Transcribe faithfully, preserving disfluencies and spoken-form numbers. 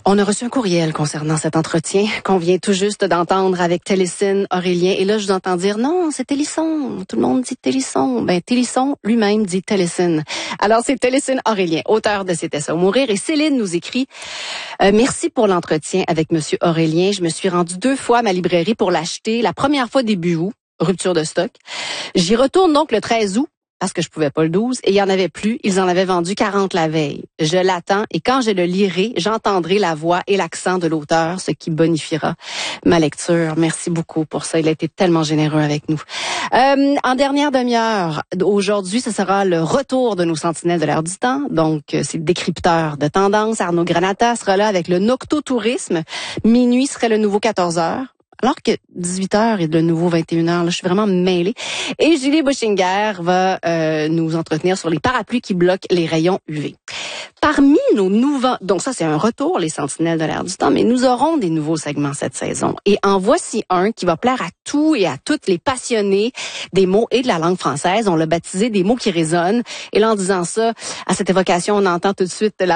On a reçu un courriel concernant cet entretien qu'on vient tout juste d'entendre avec Télicine Aurélien. Et là, je vous entends dire, non, c'est Télisson. Tout le monde dit Télisson. Ben, Télisson lui-même dit Télicine. Alors, c'est Télicine Aurélien, auteur de C'était ça ou mourir. Et Céline nous écrit, euh, merci pour l'entretien avec Monsieur Aurélien. Je me suis rendue deux fois à ma librairie pour l'acheter. La première fois début août, rupture de stock. J'y retourne donc le treize août. Parce que je pouvais pas le douze, et il y en avait plus. Ils en avaient vendu quarante la veille. Je l'attends, et quand je le lirai, j'entendrai la voix et l'accent de l'auteur, ce qui bonifiera ma lecture. Merci beaucoup pour ça. Il a été tellement généreux avec nous. Euh, en dernière demi-heure, aujourd'hui, ce sera le retour de nos sentinelles de l'air du temps. Donc, c'est le décrypteur de tendance. Arnaud Granata sera là avec le Noctotourisme. Minuit serait le nouveau quatorze heures. Alors que dix-huit heures et le nouveau vingt et une heures, là, je suis vraiment mêlée. Et Julie Bouchinger va euh, nous entretenir sur les parapluies qui bloquent les rayons U V. Parmi nos nouveaux... Donc ça, c'est un retour, les sentinelles de l'air du temps, mais nous aurons des nouveaux segments cette saison. Et en voici un qui va plaire à tous et à toutes les passionnés des mots et de la langue française. On l'a baptisé « Des mots qui résonnent ». Et là, en disant ça, à cette évocation, on entend tout de suite la